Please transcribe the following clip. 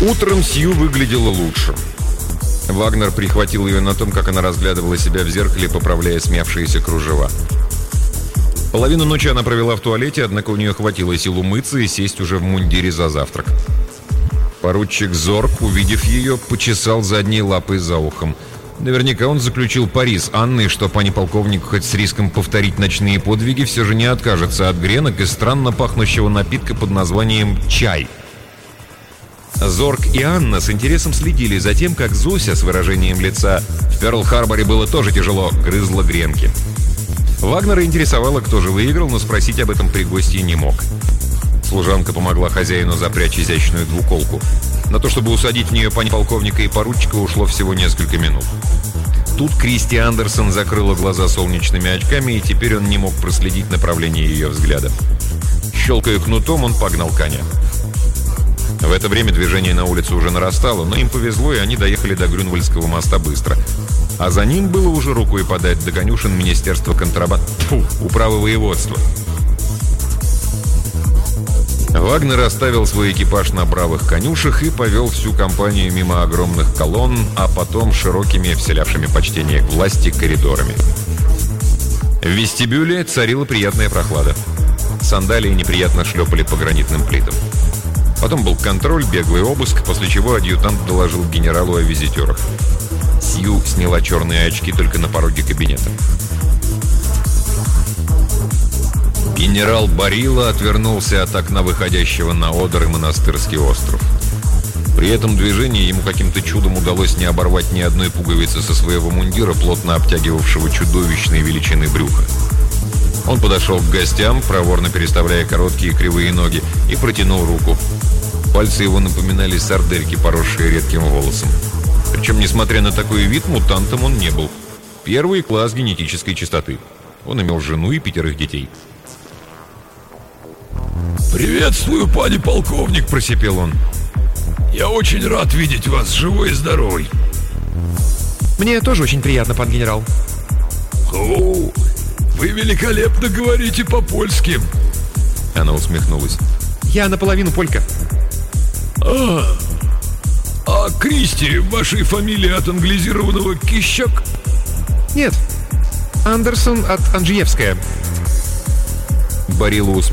Утром Сью выглядела лучше. Вагнер прихватил ее на том, как она разглядывала себя в зеркале, поправляя смявшиеся кружева. Половину ночи она провела в туалете, однако у нее хватило сил умыться и сесть уже в мундире за завтрак. Поручик Зорг, увидев ее, почесал задней лапой за ухом. Наверняка он заключил пари с Анной, что пани-полковник хоть с риском повторить ночные подвиги все же не откажется от гренок и странно пахнущего напитка под названием «чай». Зорг и Анна с интересом следили за тем, как Зося с выражением лица «в Перл-Харборе было тоже тяжело» грызла гренки. Вагнера интересовало, кто же выиграл, но спросить об этом при гостье не мог. Служанка помогла хозяину запрячь изящную двуколку. На то, чтобы усадить в нее пани-полковника и поручика, ушло всего несколько минут. Тут Кристи Андерсон закрыла глаза солнечными очками, и теперь он не мог проследить направление ее взгляда. Щелкая кнутом, он погнал коня. В это время движение на улице уже нарастало, но им повезло, и они доехали до Грюнвальдского моста быстро. А за ним было уже рукой подать до конюшен Министерства управы воеводства. Вагнер оставил свой экипаж на бравых конюшах и повел всю компанию мимо огромных колонн, а потом широкими, вселявшими почтение к власти, коридорами. В вестибюле царила приятная прохлада. Сандалии неприятно шлепали по гранитным плитам. Потом был контроль, беглый обыск, после чего адъютант доложил генералу о визитерах. Сью сняла черные очки только на пороге кабинета. Генерал Барилла отвернулся от окна, выходящего на Одер и Монастырский остров. При этом движении ему каким-то чудом удалось не оборвать ни одной пуговицы со своего мундира, плотно обтягивавшего чудовищной величины брюха. Он подошел к гостям, проворно переставляя короткие кривые ноги, и протянул руку. Пальцы его напоминали сардельки, поросшие редким волосом. Причем, несмотря на такой вид, мутантом он не был. Первый класс генетической чистоты. Он имел жену и 5 детей. «Приветствую, пани полковник», — просипел он. «Я очень рад видеть вас живой и здоровой». «Мне тоже очень приятно, пан генерал». «О, вы великолепно говорите по-польски». Она усмехнулась. «Я наполовину полька». А Кристи, вашей фамилии от англизированного Кищак? «Нет, Андерсон от Анджиевская». Барилла усмехнулась.